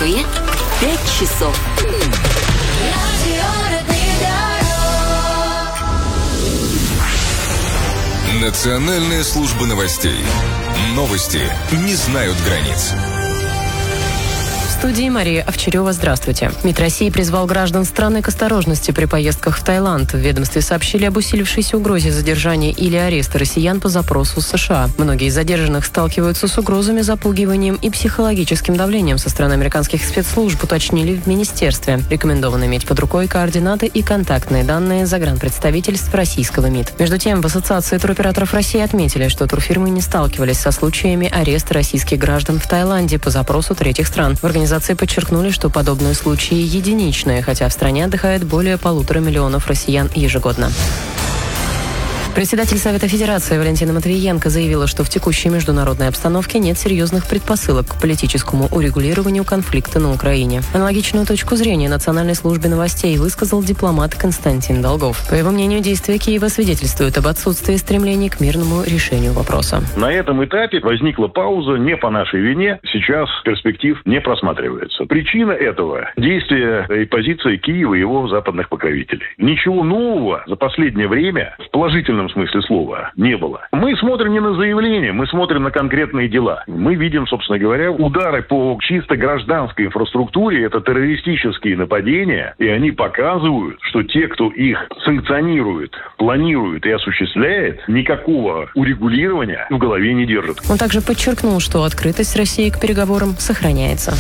Москве 5 часов. Национальная служба новостей. Новости не знают границ. В студии Мария Овчарева. Здравствуйте. МИД России призвал граждан страны к осторожности при поездках в Таиланд. В ведомстве сообщили об усилившейся угрозе задержания или ареста россиян по запросу США. Многие из задержанных сталкиваются с угрозами, запугиванием и психологическим давлением со стороны американских спецслужб, уточнили в министерстве. Рекомендовано иметь под рукой координаты и контактные данные загранпредставительств российского МИД. Между тем, в Ассоциации туроператоров России отметили, что турфирмы не сталкивались со случаями ареста российских граждан в Таиланде по запросу третьих стран. В организации подчеркнули, что подобные случаи единичные, хотя в стране отдыхает более 1,5 миллиона россиян ежегодно. Председатель Совета Федерации Валентина Матвиенко заявила, что в текущей международной обстановке нет серьезных предпосылок к политическому урегулированию конфликта на Украине. Аналогичную точку зрения Национальной службе новостей высказал дипломат Константин Долгов. По его мнению, действия Киева свидетельствуют об отсутствии стремлений к мирному решению вопроса. На этом этапе возникла пауза не по нашей вине. Сейчас перспектив не просматривается. Причина этого – действия и позиция Киева и его западных покровителей. Ничего нового за последнее время в положительном смысле слова не было. Мы смотрим не на заявления, мы смотрим на конкретные дела. Мы видим, собственно говоря, удары по чисто гражданской инфраструктуре, это террористические нападения, и они показывают, что те, кто их санкционирует, планирует и осуществляет, никакого урегулирования в голове не держат. Он также подчеркнул, что открытость России к переговорам сохраняется.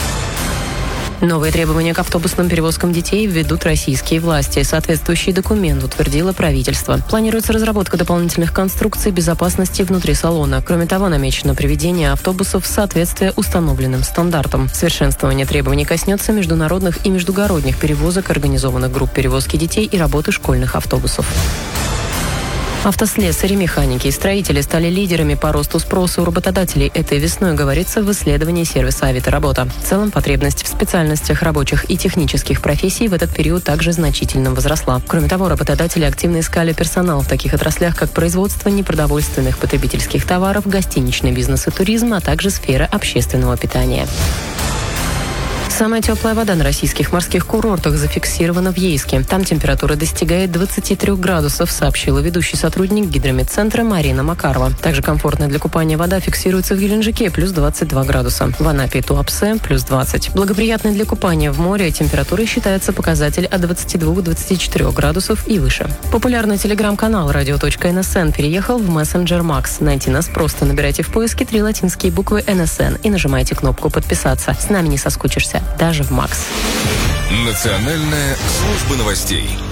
Новые требования к автобусным перевозкам детей введут российские власти. Соответствующий документ утвердило правительство. Планируется разработка дополнительных конструкций безопасности внутри салона. Кроме того, намечено приведение автобусов в соответствие установленным стандартам. Совершенствование требований коснется международных и междугородних перевозок, организованных групп перевозки детей и работы школьных автобусов. Автослесари, механики и строители стали лидерами по росту спроса у работодателей этой весной, говорится в исследовании сервиса «Авито Работа». В целом, потребность в специальностях рабочих и технических профессий в этот период также значительно возросла. Кроме того, работодатели активно искали персонал в таких отраслях, как производство непродовольственных потребительских товаров, гостиничный бизнес и туризм, а также сфера общественного питания. Самая теплая вода на российских морских курортах зафиксирована в Ейске. Там температура достигает 23 градусов, сообщила ведущий сотрудник гидрометцентра Марина Макарова. Также комфортная для купания вода фиксируется в Геленджике плюс 22 градуса. В Анапе и Туапсе плюс 20. Благоприятной для купания в море температурой считается показатель от 22-24 градусов и выше. Популярный телеграм-канал radio.nsn переехал в мессенджер Макс. Найти нас просто набирайте в поиске 3 латинские буквы NSN и нажимайте кнопку «Подписаться». С нами не соскучишься. Даже в Макс. Национальная служба новостей.